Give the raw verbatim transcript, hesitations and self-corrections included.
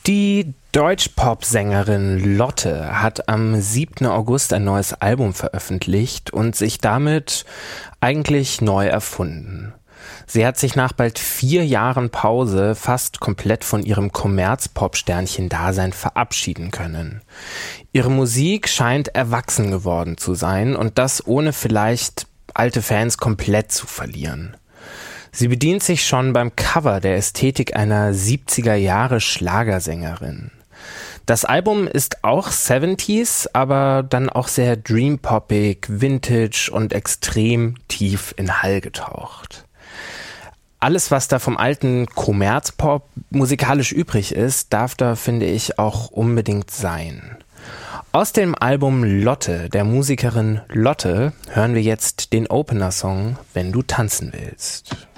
Die Deutschpop-Sängerin Lotte hat am siebten August ein neues Album veröffentlicht und sich damit eigentlich neu erfunden. Sie hat sich nach bald vier Jahren Pause fast komplett von ihrem Kommerz-Pop-Sternchen-Dasein verabschieden können. Ihre Musik scheint erwachsen geworden zu sein und das ohne vielleicht alte Fans komplett zu verlieren. Sie bedient sich schon beim Cover der Ästhetik einer siebziger Jahre Schlagersängerin. Das Album ist auch siebziger, aber dann auch sehr dreampoppig, vintage und extrem tief in Hall getaucht. Alles, was da vom alten Kommerzpop musikalisch übrig ist, darf da, finde ich, auch unbedingt sein. Aus dem Album Lotte, der Musikerin Lotte, hören wir jetzt den Opener-Song Wenn du tanzen willst.